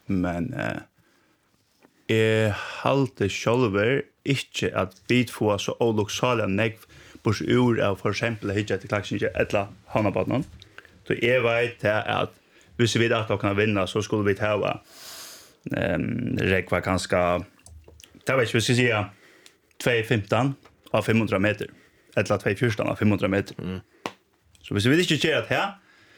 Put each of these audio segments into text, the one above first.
men jeg halte sjølver ikke at vi får så oluksalig negv bors ur av for eksempel hitja til klaksingen etla hanabanen. Så jeg vet at hvis vi da kan vinna så skulle vi ta rekva ganske det vet ikke, vi skal si 2,15 av 500 meter etla 2,14 av 500 meter. Så hvis vi ikke gjør det her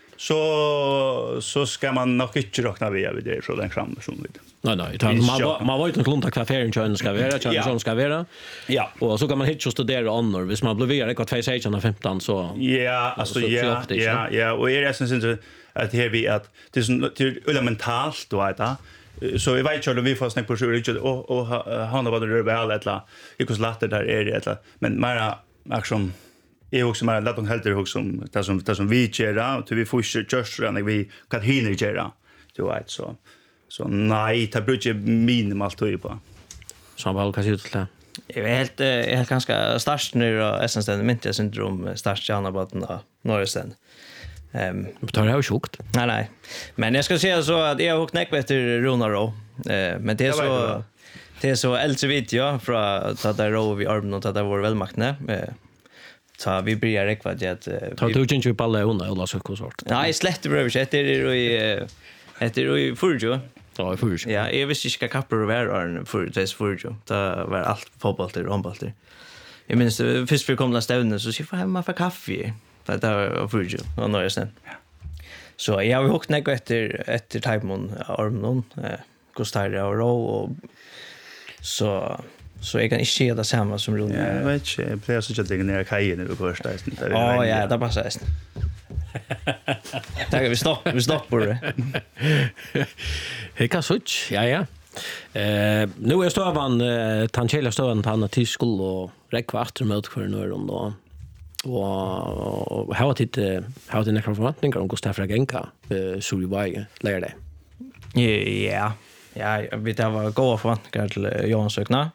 så ska man nog inte räkna vid det från den fram som vid. Nej, man var ju inte klunta kaféen kön ska vara, kön ska vara. Ja. Och så kan man hitta studera annor, hvis man blir vidare kvar 2,15 så. Ja, alltså ja, och är det sen att här vi att det är elementalt då att så jag vet inte om vi får snacka på sjön och han var det väl eller hur latter där är det men mera liksom jag också mer lätt helt också det som vi gör och vi får just när vi kan hinna göra du vet så nej det brukar minimalt typ på som väl kan se ut det jag är helt ganska starkt nu och essentiellt inte syndrom starkt gärna på den norrsten tar det sjukt nej men jag ska säga så att jag har åkt näck efter Ronaro men det är så äldre video från att där ro vi armen och att det var välmakne så vi börjar räkva att ta du inte på alla eller så konsort. Nej, slett behöver inte det är i Furjo. Ja, i Furjo. Ja, jag visste inte kapper och vara för det Furjo. Det var allt fotboll och handboll. Jag minns först vi kom till stävnen så skulle hemma för kaffe. Det var Furjo och några sen. Så jag har åkt ner efter Taimon armen Kostara och Ro och så jag kan inte se det samma som Rune. Jag vet inte, jag blir så att det ner kajen över första. Ja, det passar just. Tack, vi stoppar det. Det kan switch. Ja. Nu är stövan Tanchela stövan på till skola och räkvart mot för nu och och har det några förväntningar om Gustaf Ragenka så vi var lära det. Ja. Ja, vi det var goda förväntningar till Johan Sökna.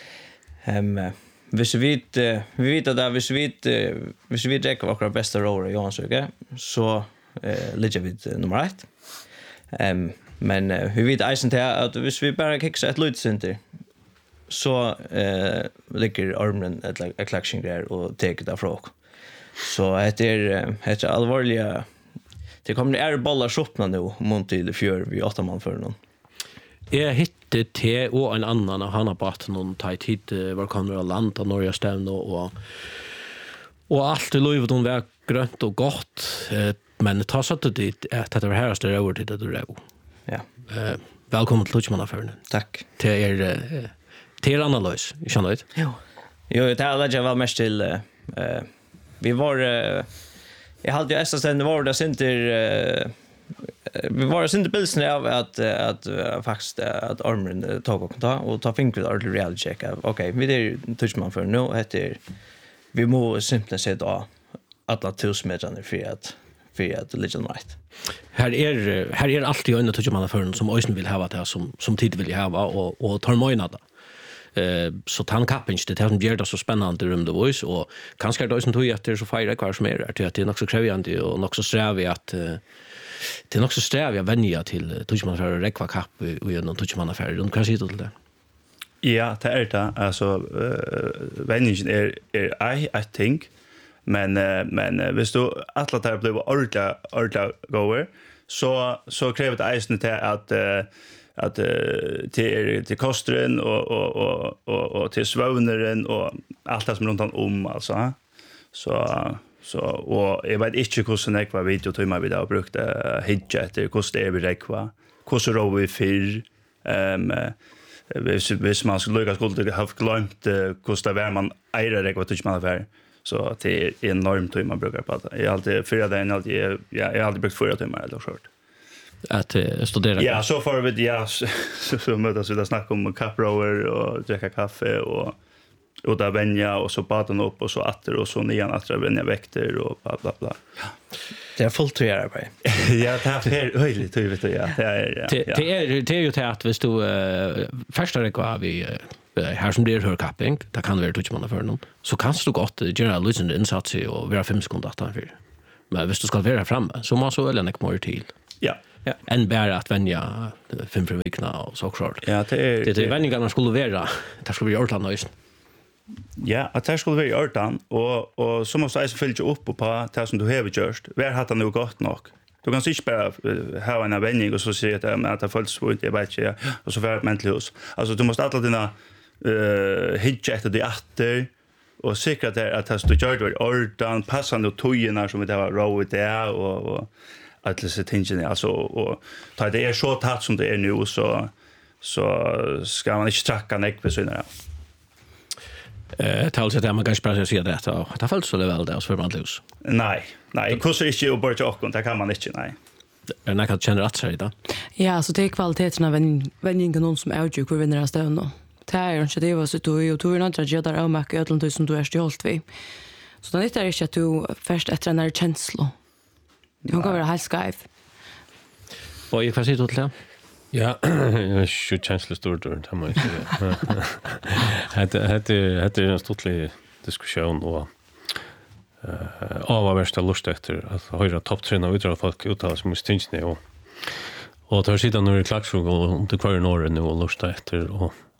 Hvis vi vet att hvis vi dricker våra bästa roller Johan Söke så ligger vi nummer 1. Men vi vet eisen till att hvis vi bara kickar ett lutcenter så ligger armen ett klaxing där och tar det från. Så det är allvarliga det kommer bollar shoppna nu mot till fjör vi 8 man för någon. Jag hittade te och en annan och han har bara någon tajt hit var kommer att landa Norge stävn och allt i livet hon var grönt och gott men ta så att det var här står över till det du är. Ja. Välkommen till Luchmannaförden. Tack. Till analys, känner du? Jo, det här var mest till vi var jag hade ju SSN var det inte vi var inte bilsen av att faktiskt att armen tog och ta finger och reality check. Okej, vi det touch man för nu heter vi må simpelt sett då alla 1000 meter för att legend right. Här är alltid en touch man för som Östen vill ha det som tid vill ha och tar möjna det. Så tankappen det som gör det så spännande rum det voice och kanske då som tog efter så fira kvar som är att det är också krävande och också strävigt att det är också sträv jag vänja till touchmanaffärer och räkva kapp och göra någon touchmanaffärer. Du kan säga till det. Ja, det är det. Alltså, vänjningen är I think. Men hvis du alla tar blir ordla goer så kräver det eisen till att till kostren och till svånaren och allt det som runt om alltså. Så och jag vet inte hur sån ekva video tog man vidare och brukte hitcha efter hur det är vi rekva. Hur rov vi fyr. Hvis man skulle lyckas skulle ha glömt hur det var man äger rekva tycker man affär. Så det är enormt hur man brukar prata. Jag har alltid jag har aldrig brukt 4 timmar eller så. Att studera. Ja, så får vi så mötas vi där snacka om kaprower och dricka kaffe och där vänja och så baden upp och så åter och så nian att vänja väkter och bla bla bla. Det är fullt att göra på. Ja, det är höjligt vet du ja. Det är ju till att vi stod första veckan vi här som blir hörkapping, det kan vara touchmanna för någon. Så kan du gott göra en liten insats och vara 5 sekunder att för. Men hvis du ska vara framme så måste du väl en mer till. Ja. Än bara att vänja 5 för veckorna och så klart. Ja, det är vänningarna skulle vara. Det skulle bli ortan nöjst. Ja, att det skulle vara ortan och så måste jag följa upp på det som du har gjort. Var har det nu gått nog? Du kan inte bara ha en vändning och så säga att det följs på inte, jag vet inte, och så får ett mentalt hus. Alltså du måste alla dina hitcha efter det åter och säkert att det gör det ordan, passande tojerna som det var row där och att det sitter ingen alltså och ta det är så tätt som det är nu så ska man inte tracka näck för såna. Tals att man kanske bara säger det att det följs så väl där för mantlus. Nej, kusser inte och bara och det kan man inte, nej. Är det känner att säga det? Ja, så det är kvaliteten av vändningen någon som är hur vinner stön då. Det är inte det var så du och du är inte jag där och märker ödlan som du är stolt vid. Så det är inte att du först efter en känsla. Det kan vara helt skev. Och jag får se till det. Ja, jag skulle känsla stort det man säger. Det är en stortlig diskussion och av värsta lust efter att höra topptränare utan folk uttalar sig mot tingne och tar sidan nu i klacksfråga och det kvar norr nu och lust efter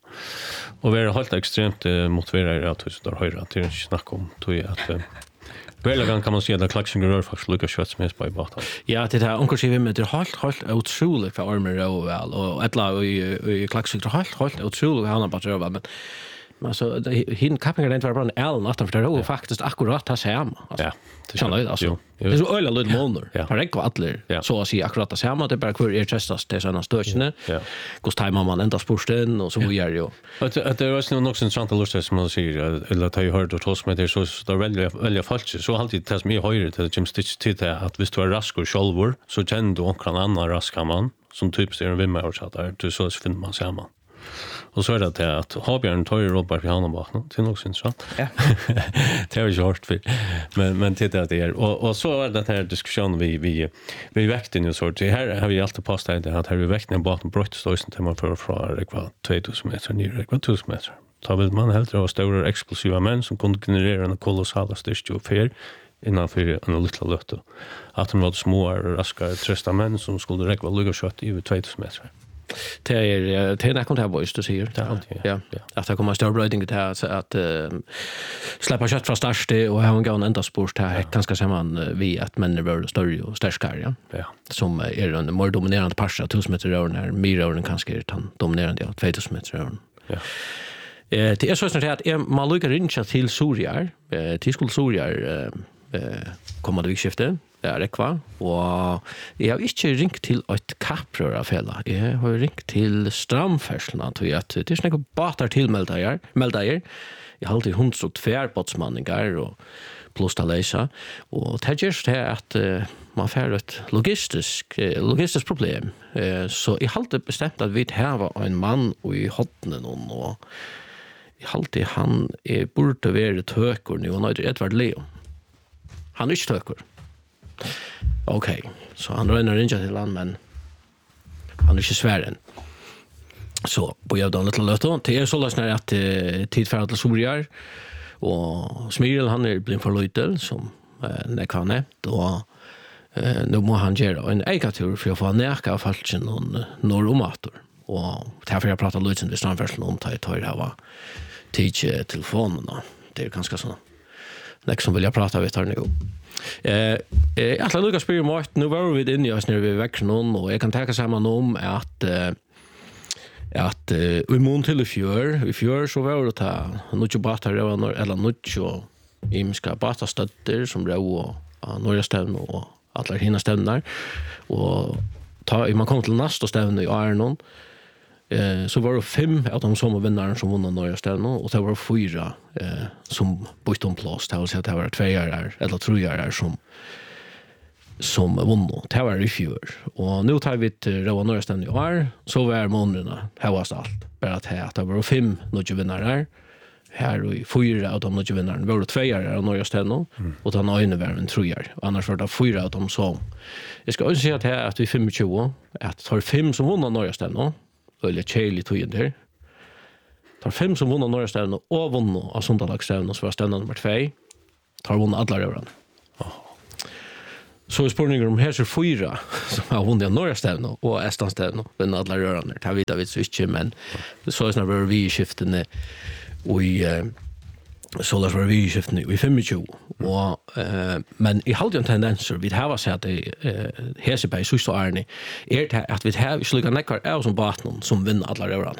och vara helt extremt motiverade att så där höra till snack om tror jag att väl kan man se att klacksfråga rör faktiskt lika svårt som helst på banan. Ja, det här onkel vi med det helt otroligt för armor och väl och ett lag i klacksfråga helt otroligt han har bara men alltså hin kappingen inte var bara en L natten för det var faktiskt akkurat det samma alltså. Ja, det känner jag alltså. Det är så ölla lite månader. Har räckt alla så att säga akkurat det samma det bara kvar är testas det såna stökne. Ja. Kost tajmar man ända spursten och så gör ju. Att det är nog också en sant lust som man säger eller att jag hörde att hos mig det så där välja falskt så alltid tas mig höjre till Jim Stitch till det att visst du är rask och självor så känner du också en annan raskar man som typ ser en vimma och så där du så finner man samman. Och så är det att Habjörn tar ju Robert på Hannabacken till något intressant. Ja. Det är ju hårt för. Men titta att det är och så är det här diskussionen vi väckte nu så det här har vi alltid pastat det att här vi väckte en bakom brottsståsen till man för det var 2000 meter ner det var 1000 meter. Ta vill man helt ha stora explosiva män som kunde generera en kolossal styrka och fer innanför en liten lötte. Att de var små raskare trösta män som skulle räcka lugga kött i 2000 meter. Det är nästan det boys du säger. Ja. Att det kommer större bröding till att släppa kött från start och ha en gång ända sport här ganska samman vi att män är större och starkare ja. Som är en mer dominerande passa 1000 meter när mirrorn kanske är den dominerande 2000 meter. Ja. Det är så snart att man lyckas ringa till Suriar, till skolsuriar kommande vikskifte. Det är kvar och jag har inte ringt till ett kapprörarfälla. Jag har ringt till stramfärslarna tror jag att det är såna båtar tillmälda er. Jag har alltid hundstrukt färbåtsmanningar och plus att läsa och det görs det att man får ett logistiskt problem. Så jag har alltid bestämt att vi har en man i hotnen och jag har alltid han borde vara tökor nu och nu är Edvard Leo. Han är inte tökor. Okej, så han rönnar inte till han, men han är inte svär än. Så, på jag då lite löt det är så lösnar att tid för att Suriar och Smyril han är blind för Lojtel som det kan är då nu må han göra en ägatur för att få näka av falschen någon norromator och därför jag pratar lite med stramfärsen om tar det här var tid telefonerna det är ganska så som vill jag prata vet här nu. Jag ska lukka spyr mot nu var vi inne i oss när vi växer någon och jag kan tänka samman om att i mån till i fjör så var det ta något batar eller något och imska batastötter som rå och några stävn och alla hinna stävnar och man kom till nästa stävn i Arnon så var det 5 av de som vinnare som vann några stävn och det var 4 som bytte om plats. Det var så att det var 2 eller 3 som vann. Det var i fjör. Och nu tar vi till Röva några stävn i år så var månaderna här allt. Bara att det var 5 några vinnare här och 4 av de några vinnare var det 2 av några stävn och den ena var en 3 och annars var det 4 av dem som jag ska också säga att vi 25 att tar 5 som vann några stävn eller Charlie tog in där. Tar 5 som vann några stävn och vann av söndagsstävn så var stävn nummer 2. Tar vann alla överallt. Så spurningen om här så 4 som har vunnit norra stävn och Estland stävn men alla rörande. Det vet vi så inte men så är snarare vi i skiften och så där var vi i skiften i 25 och men I hade en tendens vi har sett det Heseberg så är ni det att vi har sluga neckar är som baten som vinner alla rörande.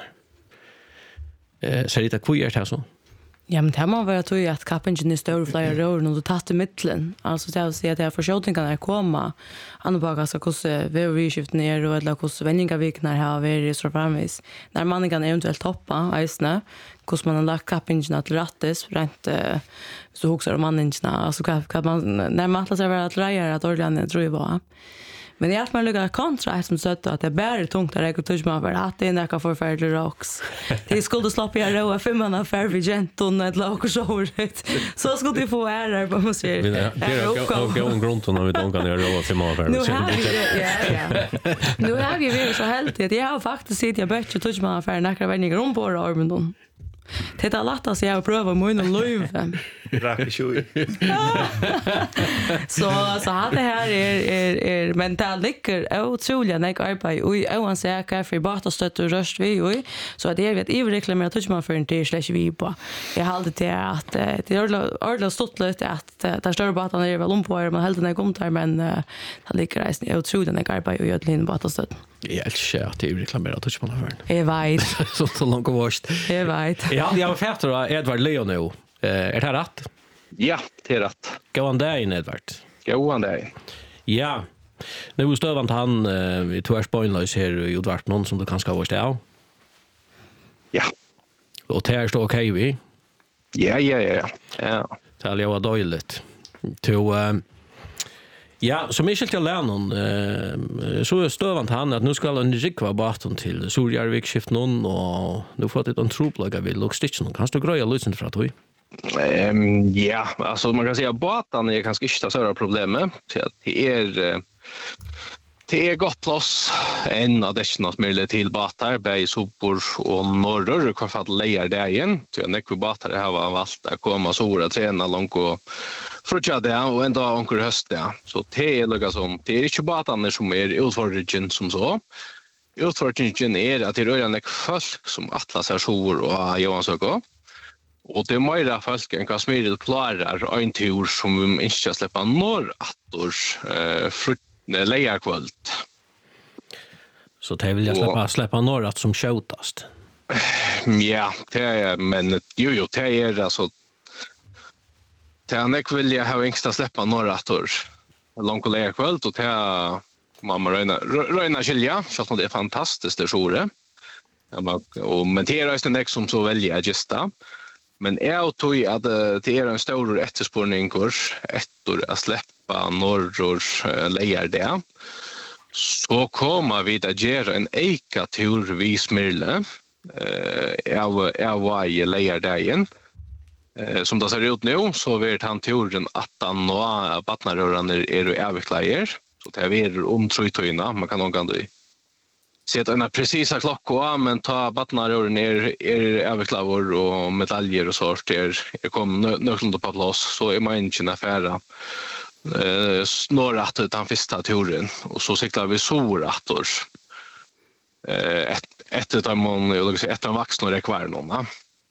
Så det kvar här så. Ja, men det må være tog at kappingen I større flere røren og du tatt I midtelen. Altså det å si at det forsjåtningene kommer, andre på hvordan VV-skiften og eller hvordan vendingavikene har vært så fremvis. Når manningene eventuelt topper, eisene, hvordan man har lagt kappingen til rattes, rent så hokser manningene, altså når man atler seg være at reier at ordene tror jeg var. Men jag har lyckats kontra som stötta att det bär tungt att jag touch mig för att det är några förfärliga rocks. Det skulle slappa jag roa 500 för vi genton ett lag så så skulle du få ära på man säger. Det är en grund när vi då kan göra roa 500 för. Nu har vi ju så helt det. Jag har faktiskt sett jag bättre touch mig för några vänner runt på armen. Det är lätt att jag prövar mun och löv. Så hade här är mental liker otroligt när jag arbetar och oansett kaffe bara stöt och röst vi så att det vet I reklamerar touch man för en t-slash vi på. Jag hade det att det är ordla stort lite att där står bara att han är väl om på man helt när jag kom där men det liker är otroligt när jag arbetar och gör det bara stöt. Jag älskar att det reklamerar touch man för. Jag vet. Så långt vart. Jag vet. Ja, jag var fattar Edvard Leon nu. Är det rätt? Ja, det är rätt. Gå han där in Edvard. Gå han där. Ja. Nu stövant han vi tog spoilers här I Udvart någon som du kanske har varit av. Ja. Och det står okej vi. Ja. Det är ju dåligt. Ja, som Michel till Lennon så stövant han att nu ska han rikva baton till Soljarvik skift någon och nu får det en troplaga vill och stitchen. Kan du greja lösningen för att du? Ja, alltså man kan säga att båten är ganska inte större problemet. Det är gott plats en av dessa möjligheter till båtar, bäj sopor och norror och kvar lejer där igen. Så när vi båtar har valt att komma stora träna långt och frutja det och en dag onkel höst det. Så det är liksom det är inte båtarna som är utfordringen som så. Utfordringen är att det är en folk som atlas är stor och Johansöko. Och det är mer folk än vad smidigt klarar en tur som vi inte släppa norr attors lejarkvöld. Så det vill jag släppa norr att som skjutast. Ja, det är men jo det är alltså det är inte vill jag ha ängsta släppa norr attors långt lejarkvöld och det mamma röna skilja så att det är fantastiskt det sjore. Och men det är en som så väljer gesta. Men jag tror att det är en stor efterspårningskurs efter att släppa norrors lejer det. Så kommer vi att göra en eka tur vid Smyrle av varje lejer där igen. Som det ser ut nu så vet han turen att han och vattnarörarna är avvecklar. Så det är omtröjtöjna. Man kan nog ändå sätta en precisa klocka men ta vattnarörarna är avvecklar och medaljer och sånt är kommer nödvändigt på plats så är man inte affära. Snarare att den första turen och så cyklar vi sorattors. Ett av man ett av vuxna rekvärnorna.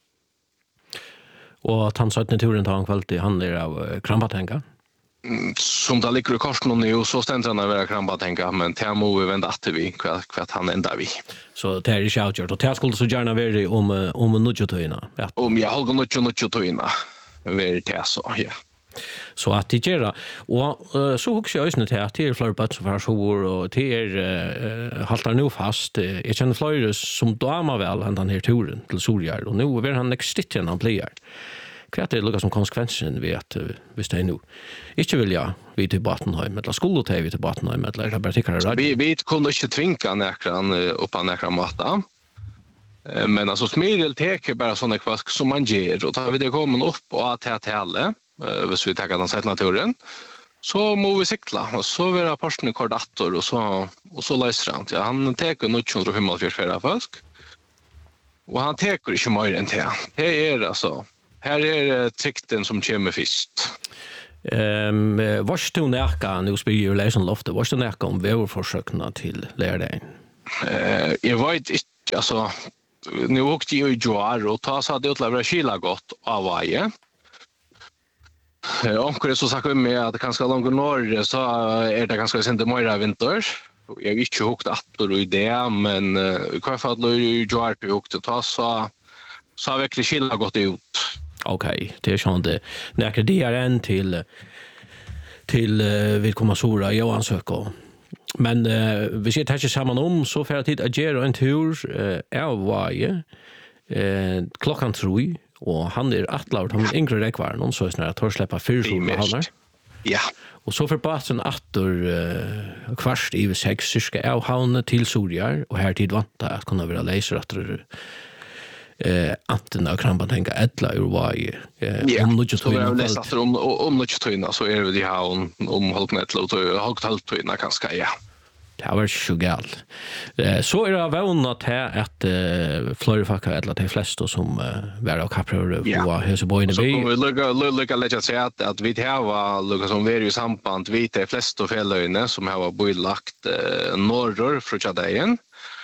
Och att han sa att naturen tar en kvalitet handlar av krampatänka. Som det ligger I korsen nu så ständer han att vara krampatänka men det må vi vända att vi kvart han ändar vi. Så det är inte outgjort och det skulle så gärna vara om nudjotöjna. Ja. Om jag håller nudjotöjna. Vara det så, ja. Så att det gör och så också jag snart att det är fler bats för sjor och det är haltar nu fast jag känner fler som dama väl han den här turen till Soljar och nu är han extitten han player. Kvart det lukar som konsekvensen vi att visst det nu inte vill jag vi till Batenheim eller skulle ta vi till Batenheim eller jag bara tycker vi kunde inte tvinga näkran upp på näkran matta. Men alltså smidel teker bara såna kvask som man ger och tar vi det kommer upp och att alla hvis vi tar den sett naturen så må vi cykla och så vill jag porsen kordator och så läser han ja han tar 945 folk och han tar inte mer än det är alltså här är tryckten som kommer först Vars du näka, nu spyr ju Leison Lofte, vars du näka om vävorforsökna till lärdagen? Jag vet inte, alltså, nu åkte jag i Joar och ta så hade jag utlävrat kyla gott av varje. Omkring så sagt med att ganska långt norr så är det ganska inte mer vinter. Jag har inte åkt attor i det, men i alla fall i Joar jag åkte ta så har verkligen kyla gått ut. Okej, det är sånt det. När det är en till vill komma Sora Johansöko. Men vi ser det här samman om så för att det ger en tur av varje klockan 3 och han är atlar de yngre räckvar någon så snarare att tar släppa 4 halvar. Ja. Och så för basen attor kvart i 6 cirka av havne till Sorjar och här tid vanta att kunna vara laser att anten av krampan tänka ettla ur varje om något så jag läste att om något tøyna så är det de här om halknetla och halktøyna kanske ja. Det var så galt. Så är det vånat här att Florifaka eller de flesta som var av kapprör och Heseboyne vi. Så kommer vi lucka lägga sig att vi har lucka som är i samband vi de flesta fällöjne som har bojlagt norror från Chadagen.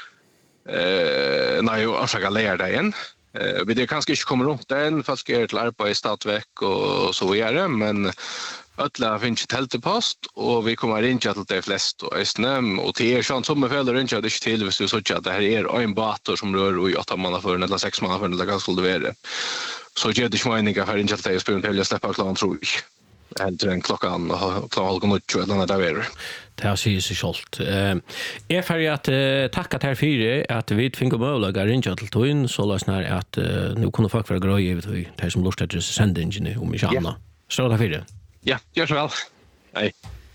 Nej, jag ska lära dig igen. Vi det kanske inte kommer runt den fast ska till arbete i Stadveck och så vidare, men alla finns tältepost och vi kommer in till de flesta och det är sånt som fäller inte det inte till hvis du så att det här är en båt som rör och 8 man för eller 6 man för eller vad skulle det vara. Så det är inte meningen för inte att det spelar till att släppa klockan tror jag. Helt den klockan eller något där. Det har sig så skolt. Är för att tacka till fyra att vi fick möjliga ringa till toin så lösnar att nu kunde folk vara gröj över till det som lustar till sändningen om i Janna. Så där fyra. Ja, gör så väl. Nej.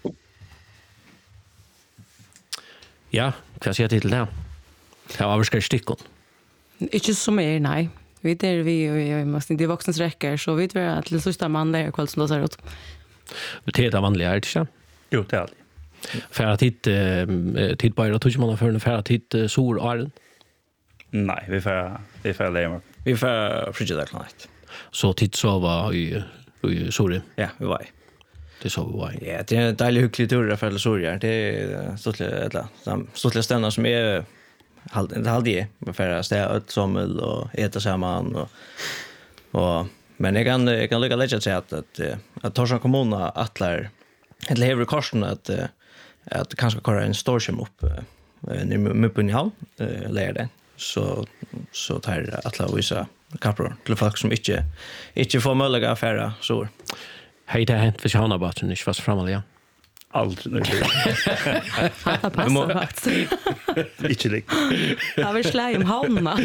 Ja, vad säger till det? Det var väl stickon. Inte som är nej. Vi måste inte vuxnas räcker så vet vi att det sista man där kväll som det ser ut. Det är vanligt är det inte? Jo, det är det. För att titt bara tog man för för att titt sor Arden. Nej, vi får lämna. Vi får frigidaire klart. Så titt så var i Sore. Ja, vi var. Det så var. Ja, det är en deilig hyggelig tur för Sorjar. Det är stort stämning som är halvdige för att städa ut sommel och äta samman och men jag kan lycka lägga sig att Torshavn kommun attlar eller häver korsen att kanske köra en storskärm upp på i hall lära det så tar attlar vissa kappror till folk som inte får möjliga affärer så hej det har hänt för Johannabatten inte fast framåt ja. Aldrig nu. Det passar faktiskt. Inte lik. Jag vill slä om havna.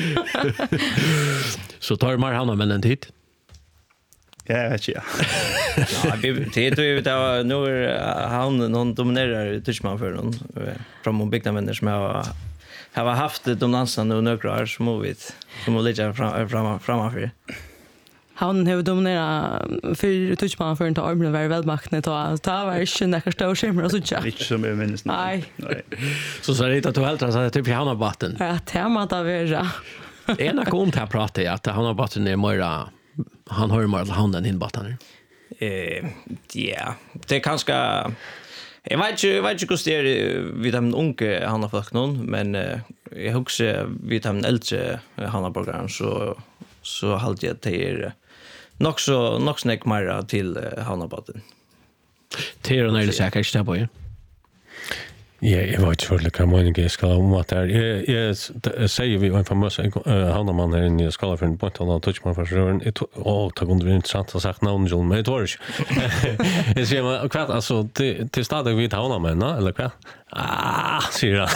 Så tar man hamna med en tid. Ja, jag vet inte. Ja, det är det nu är han någon dominerar Tyskland för någon från en byggnadsmänniska som har haft dominansen nu några år som ligger framför. Han har dominerat för Tyskland för inte armen var välmaknet och ta var inte några stora skärmar och sånt. Inte som jag minns. Nej. Så det att du helt så typ Johannabatten. Ja, tema att vara. En av kom till att prata att Johannabatten är mer han har mer handen in batten. Ja, det är kanske jag vet inte hur det är vid de unga Hanna-folk någon, men jag husker vid de äldre Hanna-borgaren så halt jag till nog snäck mer till Hanna-batten. Till och när det säkert där på ju. Ja, jag vet inte vilka meningar jag ska om att det är. Jag säger vi en famös Hannaman här inne i skala för en point och touch man för rören. Det kunde intressant att sagt namn John, men det var inte. Jag säger man kvart alltså till stadig vid Hannaman eller kvart? Säger han.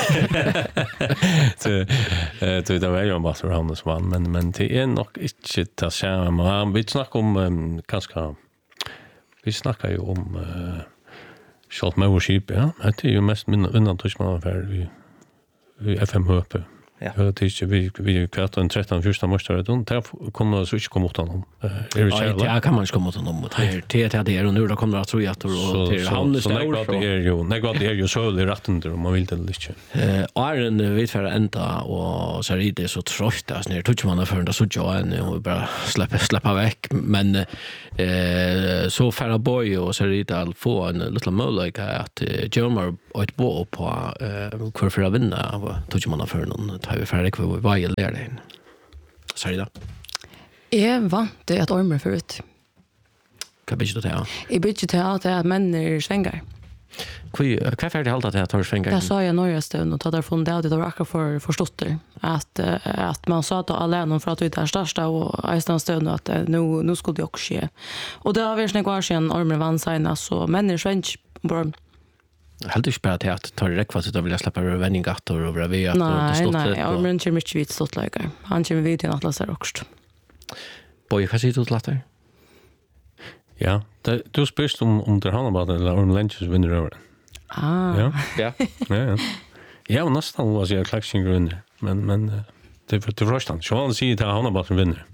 Det var ju en massor av Hannaman men det är nog inte det samma. Vi snackar om ganska vi snackar ju om Schalt med vår skip, ja. Det är ju mest undan touch man för i FM Höpe. Ja. Det är vi kvart en 13-14 måste det. Där kommer så inte komma åt honom. Är det själva? Ja, kan man inte komma åt honom. Det är och nu då kommer att tro att och till han är stor. Det är ju så i rätten där man vill det lite. Iron vet för ända och så är det så trött där ner. Tror man för det så jag och bara släppa väck men så färra boy och så är det all få en liten möjlighet att Jermar ett bo på kvar för att vinna tror man för någon tar vi färdig för vad jag lär dig. Så är det. Jag vant det att ormer förut. Kan bli det här. I bygget till att män är svängar. Vad färdig hållt att jag tar svängar? Det sa jag några stund och tar från det var akkurat för förstått det. Att man sa att alla någon för att det är största och en stund att nu skulle det också ske. Och det har varit några år sedan ormer vann sig så män är svensk bara. Helt inte bara till att ta det rätt fast att vilja släppa över vändingatter och över vet och stått lite. Nej, ormen kommer inte vitt stått lägger. Han kommer vid till att läsa också. Boy, vad säger du till latter? Ja, du spyrst om det handlar bara eller om Lenches vinner över. Ja. Ja, nästan var jag klaxing vinner. Men det för förstand. Så han säger att han bara vinner.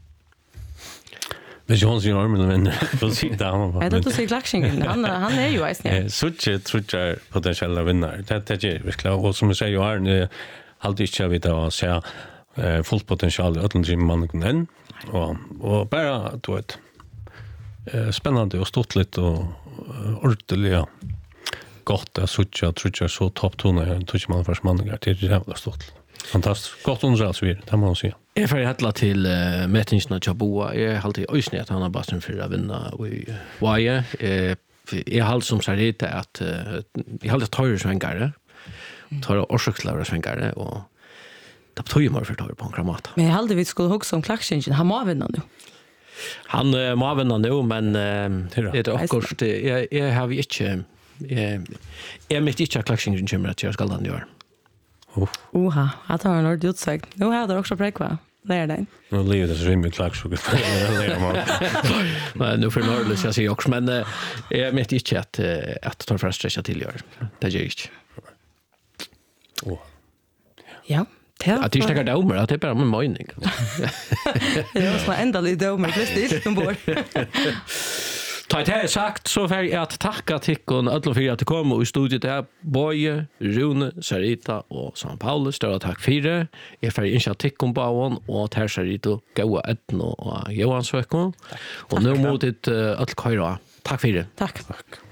Men Johan säger armen vinner. Då säger det han bara. Det säger klaxingen. Han är ju visst. Så tror jag potentiella vinnare. Det är verkligen och som jag säger är alltid inte vi då att säga fullt potential att man kan och bara då ett spännande och stort lite och ordentligt gott att sucha tror jag så topptoner jag tror man för manningar till jävla stort. Fantastiskt. Gott undersats vi det man säga. Jag får hella till mätningsna Chaboa. Jag har alltid ösnat han har bara för att vinna och why jag har som sagt det att jag har tar svängare. Tar orsakslare svängare och det betyder man för tar på en kramat. Men jag hade vi skulle hugga som klaxingen han må vinna nu. Han må vinna nu men det är också jag har inte jag mitt inte klaxingen kommer att jag ska den gör. Oha, att har något utsagt. Nu har det också präkva. Lär dig. Nu lever det så rimligt klaxsuget. Men nu för norrlös jag säger också men jag mitt inte att ta för att stretcha till gör. Det gör inte. Ja. Att det snackar domer att det är bara med mening. Det var så ända lite domer precis som bor. Ta det här sagt så får jag att tacka Tikkon alla för att du kom och i studiet där Boje, Rune, Sarita och San Paulus. Stora tack för det. Jag får inskja Tikkon Bauon och Ter Sarita, Goa Etno och Johan Svekon. Och nu mot ett alla köra. Tack för det. Tack.